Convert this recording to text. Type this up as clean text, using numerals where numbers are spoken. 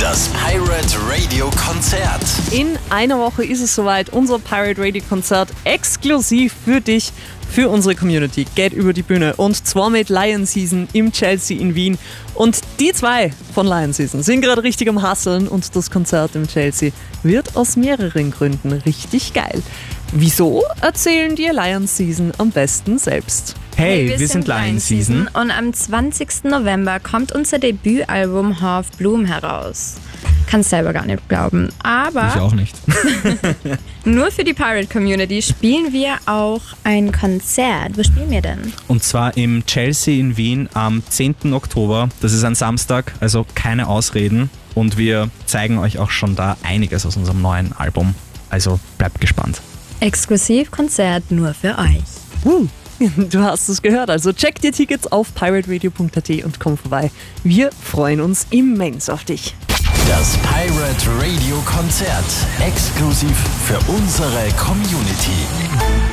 Das Pirate Radio Konzert. In einer Woche ist es soweit. Unser Pirate Radio Konzert exklusiv für dich, für unsere Community, geht über die Bühne. Und zwar mit Lion Season im Chelsea in Wien. Und die zwei von Lion Season sind gerade richtig am Hasseln und das Konzert im Chelsea wird aus mehreren Gründen richtig geil. Wieso, erzählen dir Lion Season am besten selbst. Hey, wir sind Lion Season und am 20. November kommt unser Debütalbum Half Bloom heraus. Kann's selber gar nicht glauben, aber ich auch nicht. Nur für die Pirate Community spielen wir auch ein Konzert. Wo spielen wir denn? Und zwar im Chelsea in Wien am 10. Oktober. Das ist ein Samstag, also keine Ausreden. Und wir zeigen euch auch schon da einiges aus unserem neuen Album. Also bleibt gespannt. Exklusivkonzert nur für euch. Du hast es gehört, also check dir Tickets auf pirateradio.at und komm vorbei. Wir freuen uns immens auf dich. Das Pirate Radio Konzert. Exklusiv für unsere Community.